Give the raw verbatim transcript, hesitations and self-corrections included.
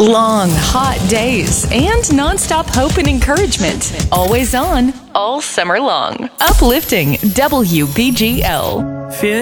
Long, hot days and nonstop hope and encouragement. Always on, all summer long. Uplifting W B G L. Fear